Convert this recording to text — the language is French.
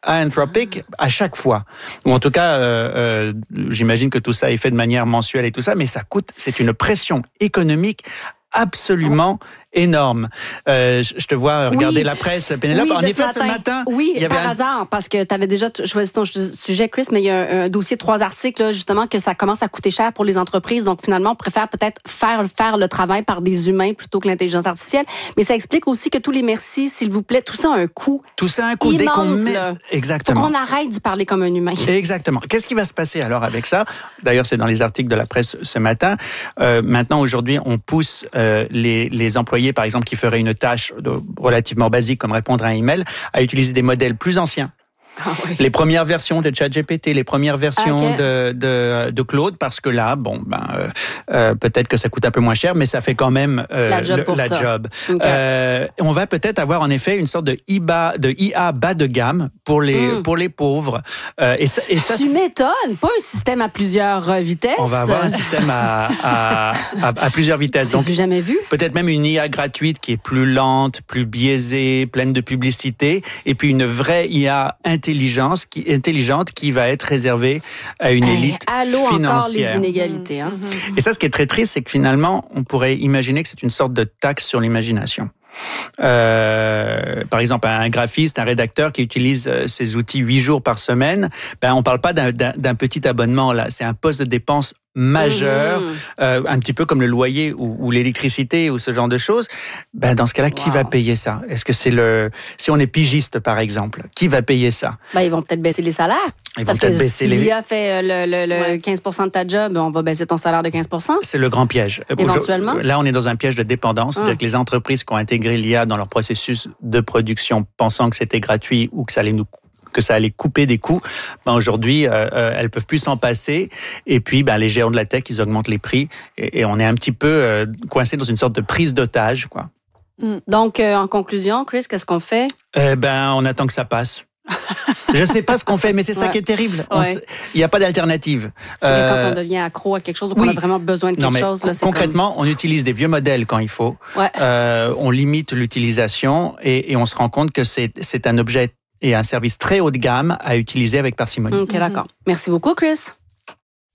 à Anthropic à chaque fois. Ou en tout cas, j'imagine que tout ça est fait de manière mensuelle et tout ça, mais c'est une pression économique absolument énorme. Je te vois regarder la presse, Pénélope. Oui, en effet, ce matin, oui, il y avait par hasard, parce que tu avais déjà choisi ton sujet, Chris, mais il y a un dossier de 3 articles, là, justement, que ça commence à coûter cher pour les entreprises. Donc, finalement, on préfère peut-être faire le travail par des humains plutôt que l'intelligence artificielle. Mais ça explique aussi que tous les merci, s'il vous plaît, tout ça a un coût. Tout ça a un coût immense, dès qu'on met. là. Exactement. Faut qu'on arrête d'y parler comme un humain. Exactement. Qu'est-ce qui va se passer alors avec ça? D'ailleurs, c'est dans les articles de la presse ce matin. Maintenant, aujourd'hui, on pousse les employés, par exemple, qui feraient une tâche relativement basique comme répondre à un email, à utiliser des modèles plus anciens. Ah oui. Les premières versions de ChatGPT, les premières versions de Claude, parce que là, peut-être que ça coûte un peu moins cher, mais ça fait quand même la job. Okay. On va peut-être avoir en effet une sorte de IA bas de gamme pour les pauvres. Tu m'étonnes, pas un système à plusieurs vitesses. On va avoir un système à plusieurs vitesses. C'est du jamais vu. Peut-être même une IA gratuite qui est plus lente, plus biaisée, pleine de publicité, et puis une vraie IA intelligente qui va être réservée à une élite financière. Encore les inégalités. Hein? Et ça, ce qui est très triste, c'est que finalement, on pourrait imaginer que c'est une sorte de taxe sur l'imagination. Par exemple, un graphiste, un rédacteur qui utilise ces outils 8 jours par semaine, on parle pas d'un petit abonnement là, c'est un poste de dépense majeur, un petit peu comme le loyer ou l'électricité ou ce genre de choses. Dans ce cas-là, qui va payer ça? Est-ce que c'est si on est pigiste par exemple, qui va payer ça? Ils vont peut-être baisser les salaires. Parce que si l'IA fait le 15% de ta job, on va baisser ton salaire de 15%. C'est le grand piège. Éventuellement. Là, on est dans un piège de dépendance, c'est-à-dire que les entreprises qui ont intégré l'IA dans leur processus de production, pensant que c'était gratuit ou que ça allait couper des coûts, aujourd'hui, elles peuvent plus s'en passer. Et puis, les géants de la tech, ils augmentent les prix. Et on est un petit peu coincé dans une sorte de prise d'otage, quoi. Donc, en conclusion, Chris, qu'est-ce qu'on fait? On attend que ça passe. Je ne sais pas ce qu'on fait, mais c'est ça qui est terrible. Il n'y a pas d'alternative. C'est que quand on devient accro à quelque chose ou qu'on a vraiment besoin de quelque chose. Là, concrètement, on utilise des vieux modèles quand il faut. On limite l'utilisation et on se rend compte que c'est un objet et un service très haut de gamme à utiliser avec parcimonie. OK, d'accord. Merci beaucoup, Chris.